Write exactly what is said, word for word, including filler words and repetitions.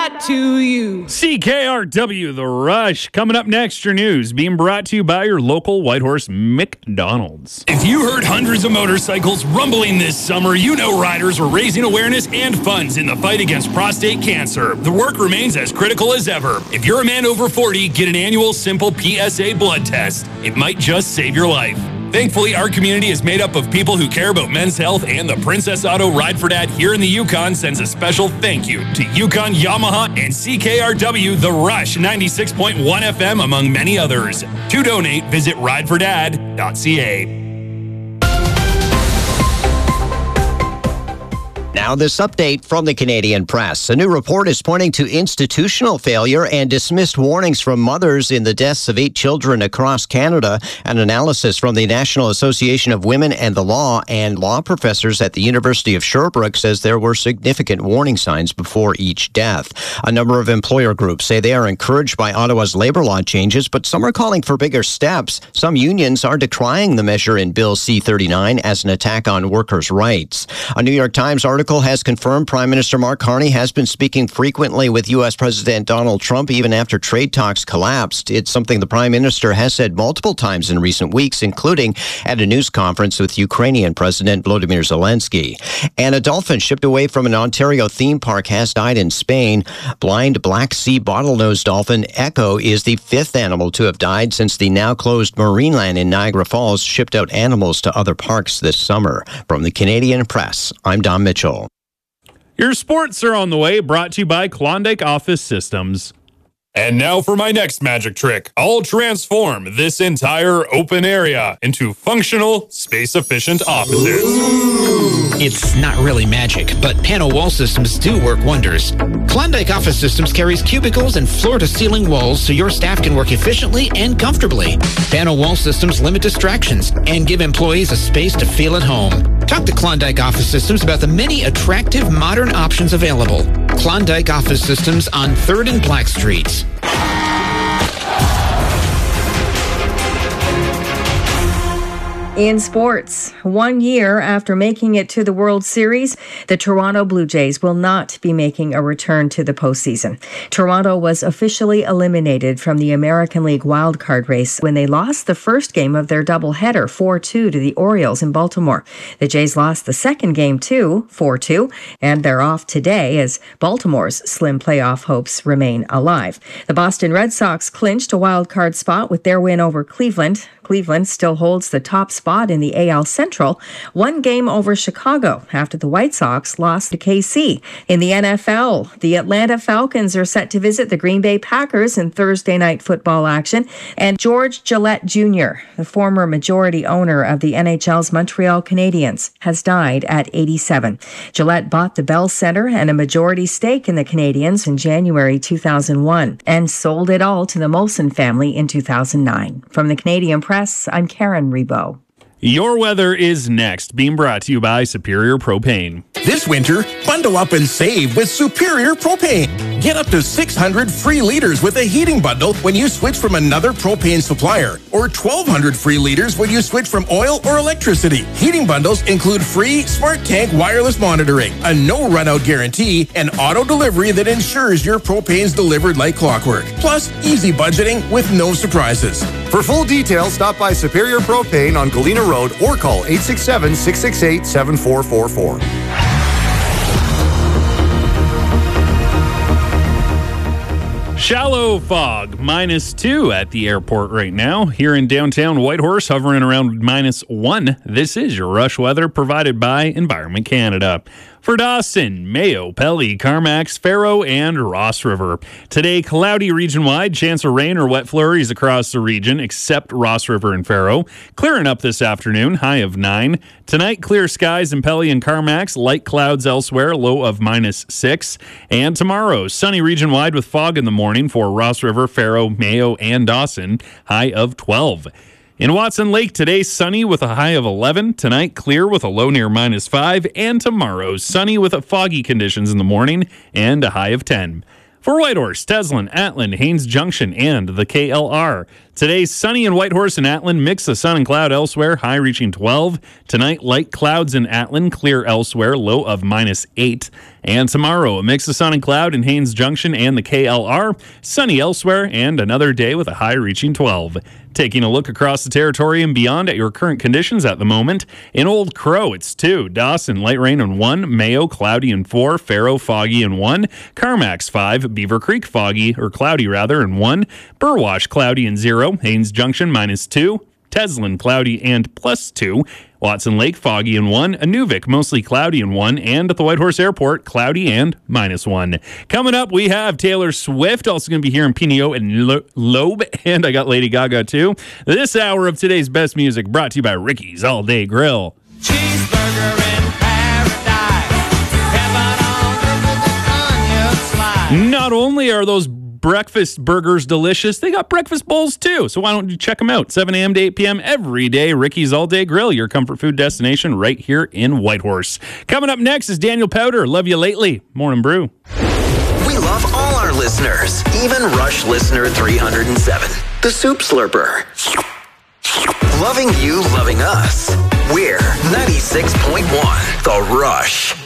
brought to you. C K R W, The Rush. Coming up next, your news being brought to you by your local Whitehorse McDonald's. If you heard hundreds of motorcycles rumbling this summer, you know riders are raising awareness and funds in the fight against prostate cancer. The work remains as critical as ever. If you're a man over forty, get an annual simple P S A blood test. It might just save your life. Thankfully, our community is made up of people who care about men's health, and the Princess Auto Ride for Dad here in the Yukon sends a special thank you to Yukon, Yamaha, and C K R W, The Rush, ninety-six point one F M, among many others. To donate, visit ride for dad dot c a. Now this update from the Canadian Press. A new report is pointing to institutional failure and dismissed warnings from mothers in the deaths of eight children across Canada. An analysis from the National Association of Women and the Law and law professors at the University of Sherbrooke says there were significant warning signs before each death. A number of employer groups say they are encouraged by Ottawa's labour law changes, but some are calling for bigger steps. Some unions are decrying the measure in Bill C thirty-nine as an attack on workers' rights. A New York Times article has confirmed Prime Minister Mark Carney has been speaking frequently with U S President Donald Trump even after trade talks collapsed. It's something the Prime Minister has said multiple times in recent weeks, including at a news conference with Ukrainian President Volodymyr Zelensky. And a dolphin shipped away from an Ontario theme park has died in Spain. Blind Black Sea bottlenose dolphin Echo is the fifth animal to have died since the now closed Marineland in Niagara Falls shipped out animals to other parks this summer. From the Canadian Press, I'm Don Mitchell. Your sports are on the way, brought to you by Klondike Office Systems. And now for my next magic trick. I'll transform this entire open area into functional, space-efficient offices. It's not really magic, but panel wall systems do work wonders. Klondike Office Systems carries cubicles and floor-to-ceiling walls so your staff can work efficiently and comfortably. Panel wall systems limit distractions and give employees a space to feel at home. Talk to Klondike Office Systems about the many attractive modern options available. Klondike Office Systems on third and Black Streets. In sports, one year after making it to the World Series, the Toronto Blue Jays will not be making a return to the postseason. Toronto was officially eliminated from the American League wildcard race when they lost the first game of their doubleheader four two to the Orioles in Baltimore. The Jays lost the second game too, four two, and they're off today as Baltimore's slim playoff hopes remain alive. The Boston Red Sox clinched a wildcard spot with their win over Cleveland. Cleveland still holds the top spot in the A L Central, one game over Chicago after the White Sox lost to K C. In the N F L, the Atlanta Falcons are set to visit the Green Bay Packers in Thursday night football action, and George Gillette Junior, the former majority owner of the N H L's Montreal Canadiens, has died at eighty-seven. Gillette bought the Bell Center and a majority stake in the Canadiens in January two thousand one and sold it all to the Molson family in two thousand nine. From the Canadian Press, I'm Karen Rebo. Your weather is next, being brought to you by Superior Propane. This winter, bundle up and save with Superior Propane. Get up to six hundred free liters with a heating bundle when you switch from another propane supplier, or twelve hundred free liters when you switch from oil or electricity. Heating bundles include free Smart Tank wireless monitoring, a no run-out guarantee, and auto delivery that ensures your propane's delivered like clockwork. Plus, easy budgeting with no surprises. For full details, stop by Superior Propane on Galena Road or call eight six seven, six six eight, seven four four four. Shallow fog, minus two at the airport right now. Here in downtown Whitehorse, hovering around minus one. This is your rush weather provided by Environment Canada. For Dawson, Mayo, Pelly, Carmax, Faro, and Ross River. Today, cloudy region-wide, chance of rain or wet flurries across the region, except Ross River and Faro. Clearing up this afternoon, high of nine. Tonight, clear skies in Pelly and Carmax, light clouds elsewhere, low of minus six. And tomorrow, sunny region-wide with fog in the morning for Ross River, Faro, Mayo, and Dawson, high of twelve. In Watson Lake, today sunny with a high of eleven. Tonight, clear with a low near minus five. And tomorrow, sunny with a foggy conditions in the morning and a high of ten. For Whitehorse, Teslin, Atlin, Haines Junction, and the K L R. Today, sunny in Whitehorse and Atlin, mix of sun and cloud elsewhere, high reaching twelve. Tonight, light clouds in Atlin, clear elsewhere, low of minus eight. And tomorrow, a mix of sun and cloud in Haines Junction and the K L R, sunny elsewhere, and another day with a high reaching twelve. Taking a look across the territory and beyond at your current conditions at the moment. In Old Crow, it's two. Dawson, light rain and one. Mayo, cloudy and four. Faro, foggy and one. Carmack's five. Beaver Creek, foggy, or cloudy rather, and one. Burwash, cloudy and zero. Haines Junction, minus two. Teslin, cloudy and plus two. Watson Lake, foggy and one. Inuvik, mostly cloudy and one. And at the Whitehorse Airport, cloudy and minus one. Coming up, we have Taylor Swift, also going to be here in Pineo and Lo- Loeb. And I got Lady Gaga, too. This hour of today's best music brought to you by Ricky's All Day Grill. Cheeseburger in paradise. Heaven on earth with an onion slice. Not only are those breakfast burgers delicious, they got breakfast bowls too. So why don't you check them out? seven a.m. to eight p.m. every day. Ricky's All Day Grill, your comfort food destination right here in Whitehorse. Coming up next is Daniel Powder. Love you lately. Morning Brew. We love all our listeners, even Rush listener three hundred seven, the Soup Slurper. Loving you, loving us. We're ninety-six point one, The Rush.